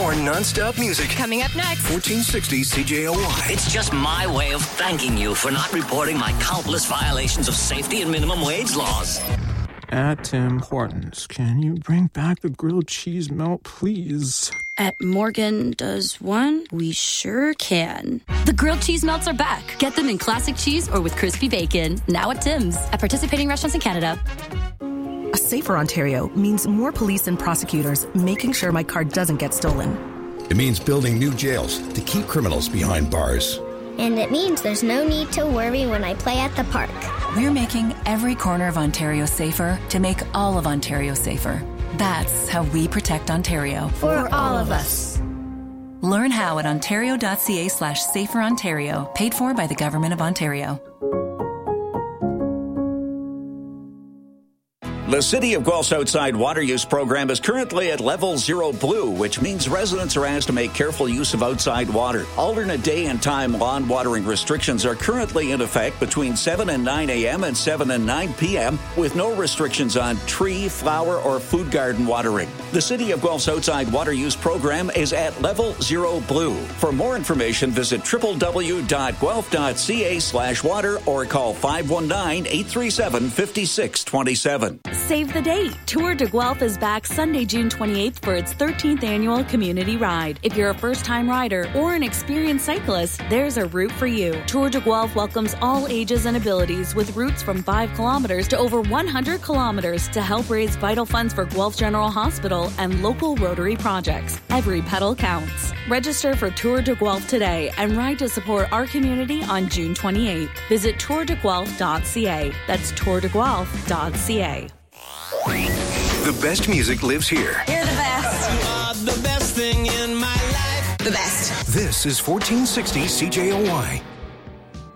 More non-stop music. Coming up next. 1460 CJOY. It's just my way of thanking you for not reporting my countless violations of safety and minimum wage laws. At Tim Hortons, can you bring back the grilled cheese melt, please? At Morgan Does One? We sure can. The grilled cheese melts are back. Get them in classic cheese or with crispy bacon. Now at Tim's. At participating restaurants in Canada. A safer Ontario means more police and prosecutors making sure my car doesn't get stolen. It means building new jails to keep criminals behind bars. And it means there's no need to worry when I play at the park. We're making every corner of Ontario safer to make all of Ontario safer. That's how we protect Ontario. For all of us. Learn how at ontario.ca/saferontario. Paid for by the Government of Ontario. The City of Guelph's outside water use program is currently at level 0 blue, which means residents are asked to make careful use of outside water. Alternate day and time lawn watering restrictions are currently in effect between 7 and 9 a.m. and 7 and 9 p.m., with no restrictions on tree, flower, or food garden watering. The City of Guelph's outside water use program is at level 0 blue. For more information, visit www.guelph.ca/water or call 519-837-5627. Save the date. Tour de Guelph is back Sunday, June 28th for its 13th annual community ride. If you're a first-time rider or an experienced cyclist, there's a route for you. Tour de Guelph welcomes all ages and abilities with routes from 5 kilometers to over 100 kilometers to help raise vital funds for Guelph General Hospital and local Rotary projects. Every pedal counts. Register for Tour de Guelph today and ride to support our community on June 28th. Visit tourdeguelph.ca. That's tourdeguelph.ca. The best music lives here. You're the best. You are the best thing in my life. The best. This is 1460 CJOY.